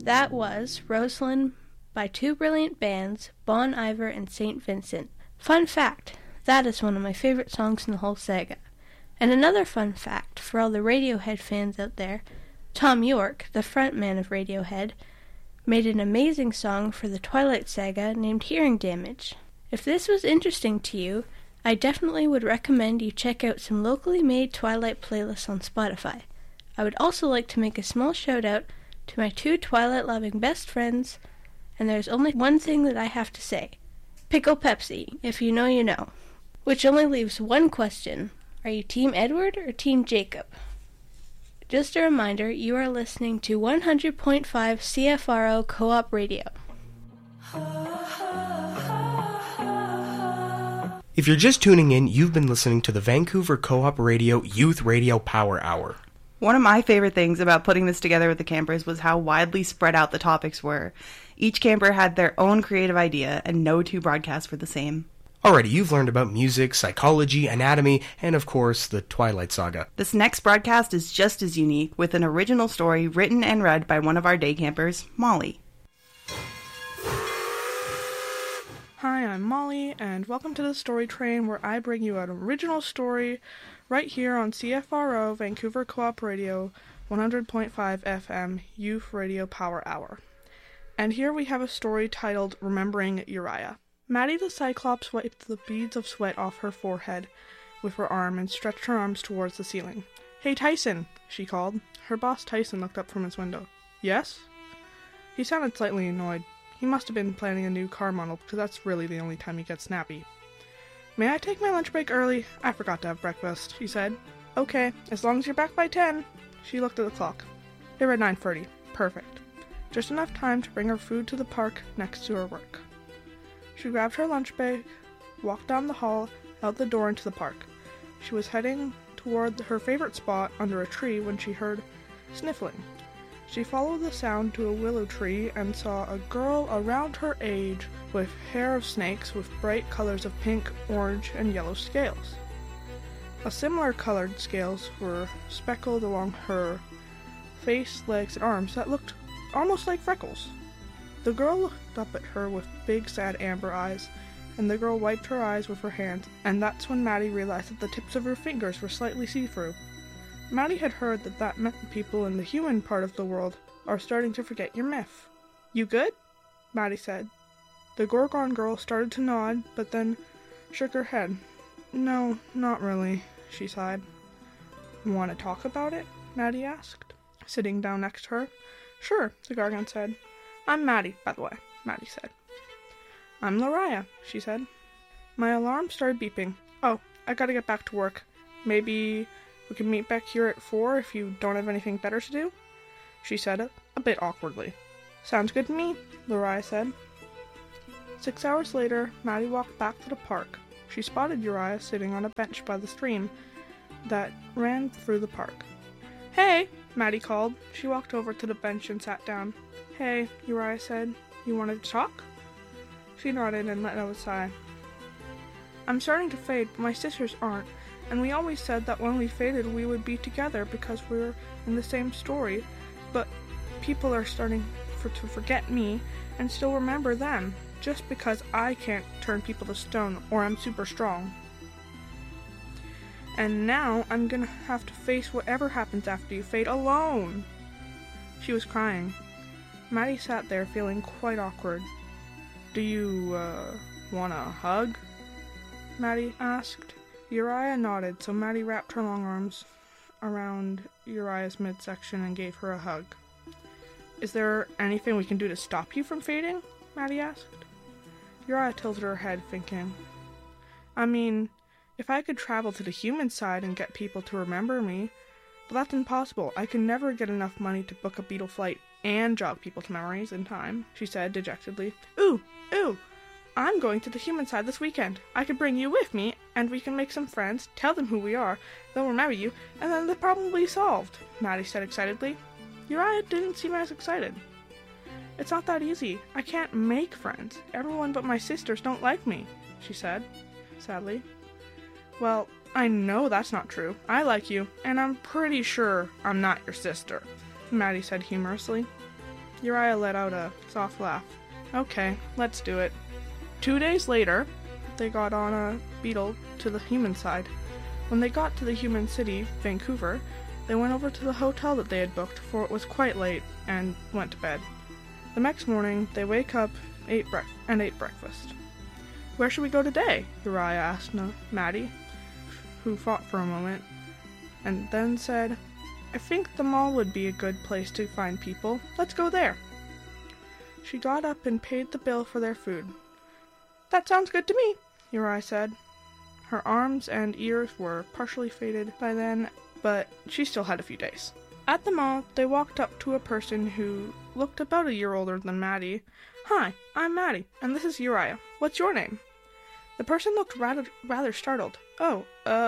That was Roseland by two brilliant bands, Bon Iver and St. Vincent. Fun fact, that is one of my favorite songs in the whole saga. And another fun fact for all the Radiohead fans out there, Tom York, the frontman of Radiohead, made an amazing song for the Twilight Saga named Hearing Damage. If this was interesting to you, I definitely would recommend you check out some locally made Twilight playlists on Spotify. I would also like to make a small shout out to my two Twilight-loving best friends, and there's only one thing that I have to say. Pickle Pepsi, if you know you know. Which only leaves one question. Are you Team Edward or Team Jacob? Just a reminder, you are listening to 100.5 CFRO Co-op Radio. If you're just tuning in, you've been listening to the Vancouver Co-op Radio Youth Radio Power Hour. One of my favorite things about putting this together with the campers was how widely spread out the topics were. Each camper had their own creative idea, and no two broadcasts were the same. Alrighty, you've learned about music, psychology, anatomy, and of course, the Twilight Saga. This next broadcast is just as unique, with an original story written and read by one of our day campers, Molly. Hi, I'm Molly, and welcome to the Story Train, where I bring you an original story right here on CFRO Vancouver Co-op Radio 100.5 FM Youth Radio Power Hour. And here we have a story titled Remembering Uriah. Maddie the Cyclops wiped the beads of sweat off her forehead with her arm and stretched her arms towards the ceiling. "Hey, Tyson," she called. Her boss Tyson looked up from his window. "Yes?" He sounded slightly annoyed. He must have been planning a new car model, because that's really the only time he gets snappy. "May I take my lunch break early? I forgot to have breakfast," she said. "Okay, as long as you're back by 10. She looked at the clock. They were at 9:30. Perfect. Just enough time to bring her food to the park next to her work. She grabbed her lunch bag, walked down the hall, out the door into the park. She was heading toward her favorite spot under a tree when she heard sniffling. She followed the sound to a willow tree and saw a girl around her age with hair of snakes with bright colors of pink, orange, and yellow scales. A similar colored scales were speckled along her face, legs, and arms that looked almost like freckles. The girl looked up at her with big, sad amber eyes, and the girl wiped her eyes with her hands, and that's when Maddie realized that the tips of her fingers were slightly see-through. Maddie had heard that meant the people in the human part of the world are starting to forget your myth. "You good?" Maddie said. The Gorgon girl started to nod, but then shook her head. "No, not really," she sighed. "Want to talk about it?" Maddie asked, sitting down next to her. "Sure," the Gorgon said. "I'm Maddie, by the way," Maddie said. "I'm Lariah," she said. My alarm started beeping. "Oh, I gotta get back to work. Maybe we can meet back here at 4 if you don't have anything better to do," she said, a bit awkwardly. "Sounds good to me," Lariah said. 6 hours later, Maddie walked back to the park. She spotted Uriah sitting on a bench by the stream that ran through the park. "Hey," Maddie called. She walked over to the bench and sat down. "Hey," Uriah said. "You wanted to talk?" She nodded and let out a sigh. "I'm starting to fade, but my sisters aren't. And we always said that when we faded we would be together because we were in the same story, but people are starting to forget me and still remember them, just because I can't turn people to stone or I'm super strong. And now I'm gonna have to face whatever happens after you fade alone." She was crying. Maddie sat there feeling quite awkward. "Do you, want a hug?" Maddie asked. Uriah nodded, so Maddie wrapped her long arms around Uriah's midsection and gave her a hug. "Is there anything we can do to stop you from fading?" Maddie asked. Uriah tilted her head, thinking. "I mean, if I could travel to the human side and get people to remember me, but that's impossible. I can never get enough money to book a Beetle flight and jog people to memories in time," she said dejectedly. Ooh, I'm going to the human side this weekend. I could bring you with me, and we can make some friends, tell them who we are, they'll remember you, and then the problem will be solved," Maddie said excitedly. Uriah didn't seem as excited. "It's not that easy. I can't make friends. Everyone but my sisters don't like me," she said, sadly. "Well, I know that's not true. I like you, and I'm pretty sure I'm not your sister," Maddie said humorously. Uriah let out a soft laugh. Okay, let's do it. 2 days later, they got on a beetle to the human side. When they got to the human city, Vancouver, they went over to the hotel that they had booked, for it was quite late, and went to bed. The next morning, they wake up ate breakfast. Where should we go today? Uriah asked Maddie, who thought for a moment, and then said, I think the mall would be a good place to find people. Let's go there. She got up and paid the bill for their food. That sounds good to me, Uriah said. Her arms and ears were partially faded by then, but she still had a few days. At the mall, they walked up to a person who looked about a year older than Maddie. Hi, I'm Maddie, and this is Uriah. What's your name? The person looked rather startled. Oh,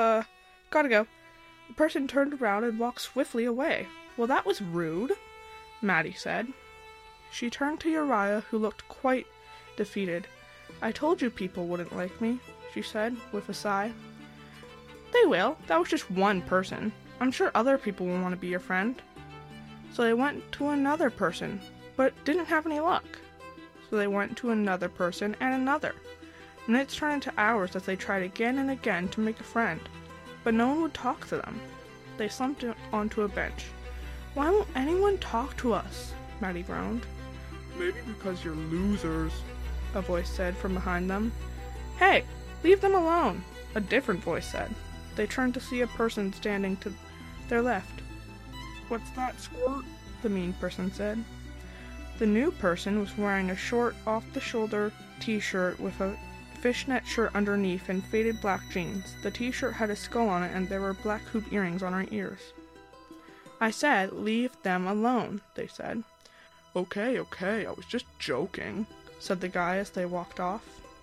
gotta go. The person turned around and walked swiftly away. Well, that was rude, Maddie said. She turned to Uriah, who looked quite defeated. I told you people wouldn't like me, she said, with a sigh. They will. That was just one person. I'm sure other people will want to be your friend. So they went to another person, but didn't have any luck. So they went to another person and another. Minutes turned into hours as they tried again and again to make a friend, but no one would talk to them. They slumped onto a bench. Why won't anyone talk to us? Maddie groaned. Maybe because you're losers, a voice said from behind them. Hey, leave them alone, a different voice said. They turned to see a person standing to their left. What's that, Squirt? The mean person said. The new person was wearing a short, off-the-shoulder t-shirt with a fishnet shirt underneath and faded black jeans. The t-shirt had a skull on it and there were black hoop earrings on her ears. I said, leave them alone, they said. Okay, I was just joking, said the guy as they walked off.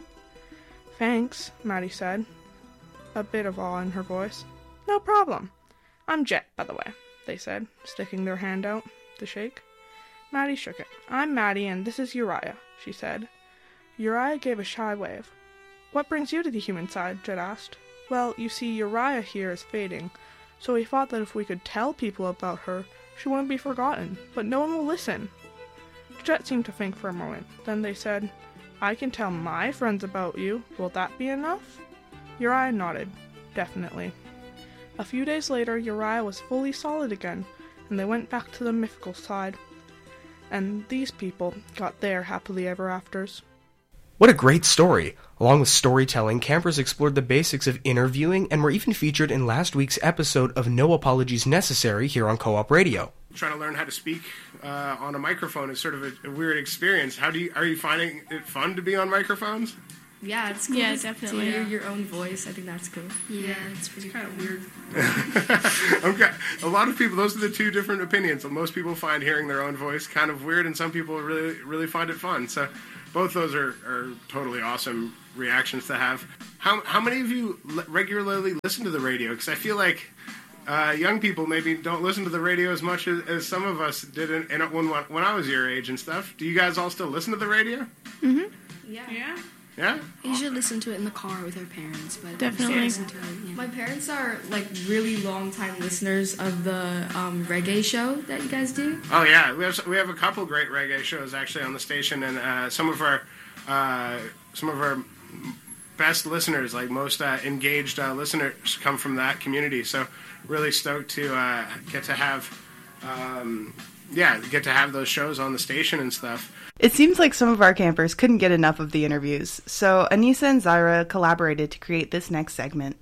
Thanks, Maddie said, a bit of awe in her voice. No problem. I'm Jet, by the way, they said, sticking their hand out to shake. Maddie shook it. I'm Maddie and this is Uriah, she said. Uriah gave a shy wave. What brings you to the human side? Jet asked. Well, you see, Uriah here is fading, so we thought that if we could tell people about her, she wouldn't be forgotten, but no one will listen. Jet seemed to think for a moment. Then they said, I can tell my friends about you. Will that be enough? Uriah nodded. Definitely. A few days later, Uriah was fully solid again, and they went back to the mythical side. And these people got their happily ever afters. What a great story! Along with storytelling, campers explored the basics of interviewing and were even featured in last week's episode of No Apologies Necessary here on Co-op Radio. Trying to learn how to speak on a microphone is sort of a weird experience. Are you finding it fun to be on microphones? Yeah, it's cool. Yeah, definitely. To hear your own voice, I think that's cool. Yeah, it's pretty kind of weird. Okay, a lot of people, those are the two different opinions. Most people find hearing their own voice kind of weird, and some people really find it fun. So both those are totally awesome reactions to have. How many of you regularly listen to the radio? Because I feel like young people maybe don't listen to the radio as much as some of us did when I was your age and stuff. Do you guys all still listen to the radio? Mm-hmm. Yeah. Yeah? I usually listen to it in the car with our parents, but Definitely. Listen to it, yeah. My parents are like really long time listeners of the reggae show that you guys do. Oh yeah, we have a couple great reggae shows actually on the station, and some of our best listeners, like most engaged listeners, come from that community. So really stoked to get to have those shows on the station and stuff. It seems like some of our campers couldn't get enough of the interviews, so Anissa and Zyra collaborated to create this next segment.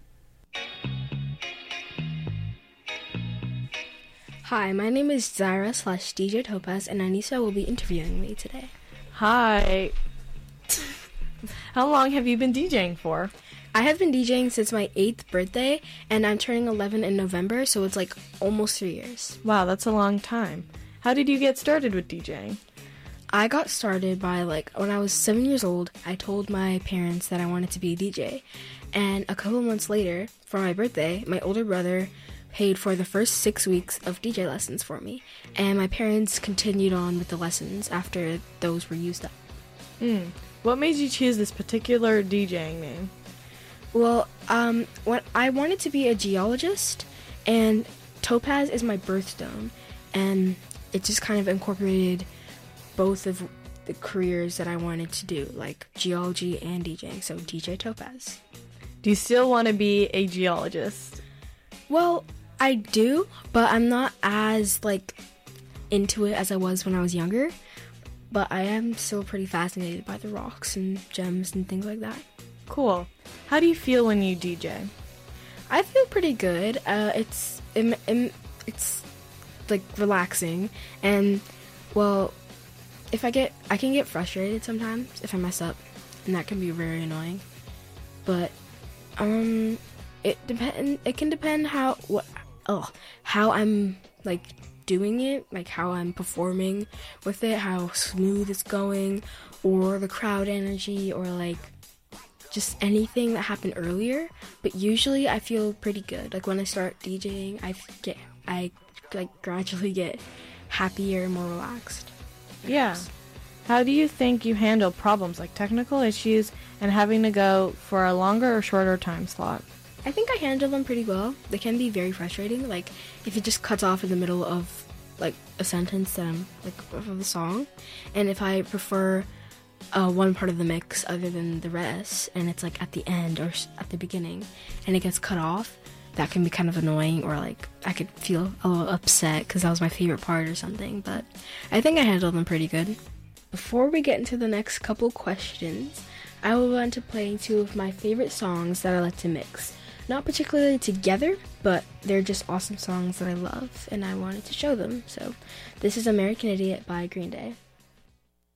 Hi, my name is Zyra/DJ Topaz, and Anissa will be interviewing me today. Hi. How long have you been DJing for? I have been DJing since my 8th birthday, and I'm turning 11 in November, so it's like almost 3 years. Wow, that's a long time. How did you get started with DJing? I got started by, when I was 7 years old, I told my parents that I wanted to be a DJ. And a couple months later, for my birthday, my older brother paid for the first 6 weeks of DJ lessons for me. And my parents continued on with the lessons after those were used up. What made you choose this particular DJing name? Well, when I wanted to be a geologist, and Topaz is my birthstone, and it just kind of incorporated both of the careers that I wanted to do, like geology and DJing, so DJ Topaz. Do you still want to be a geologist? Well, I do, but I'm not as, like, into it as I was when I was younger, but I am still pretty fascinated by the rocks and gems and things like that. Cool. How do you feel when you DJ? I feel pretty good. It's like relaxing, and well, I can get frustrated sometimes if I mess up, and that can be very annoying. But it can depend how I'm like doing it, like how I'm performing with it, how smooth it's going, or the crowd energy, or like just anything that happened earlier. But usually I feel pretty good. Like when I start DJing, I gradually get happier and more relaxed. Yeah. How do you think you handle problems like technical issues and having to go for a longer or shorter time slot? I think I handle them pretty well. They can be very frustrating, like if it just cuts off in the middle of like a sentence that I'm like of the song, and if I prefer one part of the mix other than the rest, and it's like at the end or at the beginning, and it gets cut off, that can be kind of annoying, or like I could feel a little upset because that was my favorite part or something. But I think I handle them pretty good. Before we get into the next couple questions, I will go into playing two of my favorite songs that I like to mix. Not particularly together, but they're just awesome songs that I love, and I wanted to show them. So this is American Idiot by Green Day.